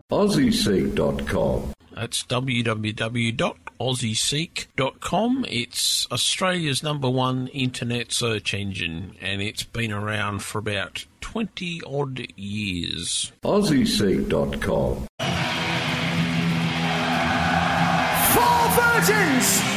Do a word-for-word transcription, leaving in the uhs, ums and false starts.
Aussie Seek dot com. That's w w w dot aussie seek dot com. It's Australia's number one internet search engine, and it's been around for about twenty odd years. Aussie Seek dot com. Four virgins!